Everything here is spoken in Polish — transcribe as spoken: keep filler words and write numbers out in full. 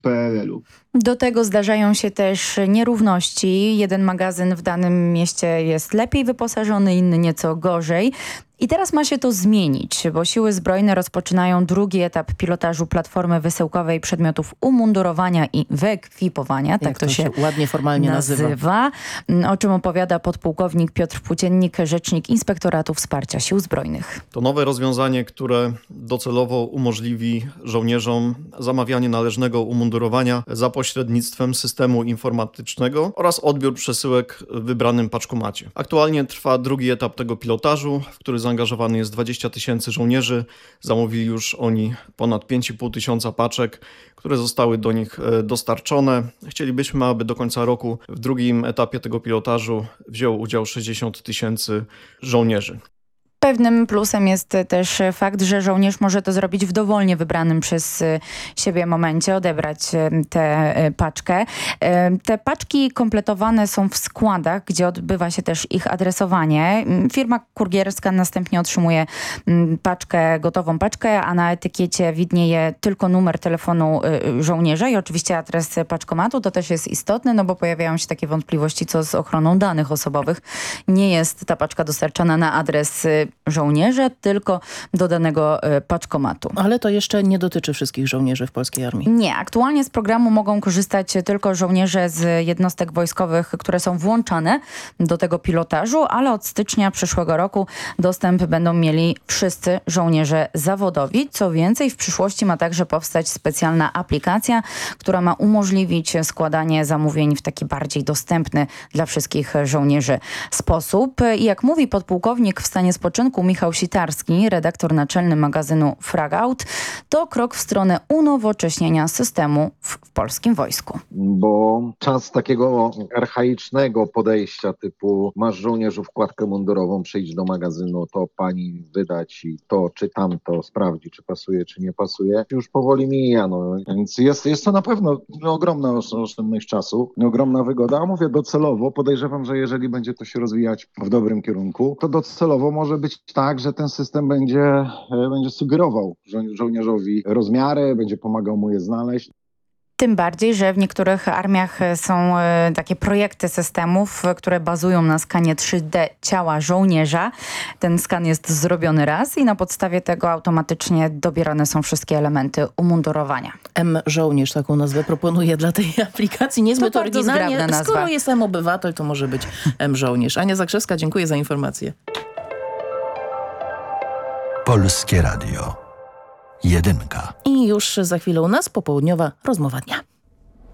P R L-u. Do tego zdarzają się też nierówności. Jeden magazyn w danym mieście jest lepiej wyposażony, inny nieco gorzej. I teraz ma się to zmienić, bo Siły Zbrojne rozpoczynają drugi etap pilotażu platformy wysyłkowej przedmiotów umundurowania i wyekwipowania. Tak to, to się, się ładnie formalnie nazywa. nazywa. O czym opowiada podpułkownik Piotr Płóciennik, rzecznik Inspektoratu Wsparcia Sił Zbrojnych. To nowe rozwiązanie, które docelowo umożliwi żołnierzom zamawianie należnego umundurowania za pośrednictwem systemu informatycznego oraz odbiór przesyłek w wybranym paczkomacie. Aktualnie trwa drugi etap tego pilotażu, w który zaangażowany jest dwadzieścia tysięcy żołnierzy. Zamówili już oni ponad pięć i pół tysiąca paczek, które zostały do nich dostarczone. Chcielibyśmy, aby do końca roku w drugim etapie tego pilotażu wzięło udział sześćdziesiąt tysięcy żołnierzy. Pewnym plusem jest też fakt, że żołnierz może to zrobić w dowolnie wybranym przez siebie momencie, odebrać tę paczkę. Te paczki kompletowane są w składach, gdzie odbywa się też ich adresowanie. Firma kurierska następnie otrzymuje paczkę, gotową paczkę, a na etykiecie widnieje tylko numer telefonu żołnierza i oczywiście adres paczkomatu. To też jest istotne, no bo pojawiają się takie wątpliwości, co z ochroną danych osobowych. Nie jest ta paczka dostarczana na adres żołnierza, tylko do danego paczkomatu. Ale to jeszcze nie dotyczy wszystkich żołnierzy w polskiej armii. Nie, aktualnie z programu mogą korzystać tylko żołnierze z jednostek wojskowych, które są włączane do tego pilotażu, ale od stycznia przyszłego roku dostęp będą mieli wszyscy żołnierze zawodowi. Co więcej, w przyszłości ma także powstać specjalna aplikacja, która ma umożliwić składanie zamówień w taki bardziej dostępny dla wszystkich żołnierzy sposób. I jak mówi podpułkownik w stanie spoczynku Michał Sitarski, redaktor naczelny magazynu Fragout, to krok w stronę unowocześnienia systemu w, w polskim wojsku. Bo czas takiego archaicznego podejścia typu masz żołnierzu wkładkę mundurową, przyjdź do magazynu, to pani wyda ci to czy tamto, sprawdzi czy pasuje czy nie pasuje, już powoli mija. No. Więc jest, jest to na pewno ogromna oszczędność czasu, ogromna wygoda, a mówię docelowo, podejrzewam, że jeżeli będzie to się rozwijać w dobrym kierunku, to docelowo może być tak, że ten system będzie, będzie sugerował żo- żołnierzowi rozmiary, będzie pomagał mu je znaleźć. Tym bardziej, że w niektórych armiach są takie projekty systemów, które bazują na skanie trzy D ciała żołnierza. Ten skan jest zrobiony raz i na podstawie tego automatycznie dobierane są wszystkie elementy umundurowania. M-żołnierz, taką nazwę proponuję dla tej aplikacji. Niezbyt to bardzo oryginalnie. zgrabna nazwa. Skoro jest M-obywatel, to może być M-żołnierz. Ania Zakrzewska, dziękuję za informację. Polskie Radio. Jedynka. I już za chwilę u nas popołudniowa rozmowa dnia.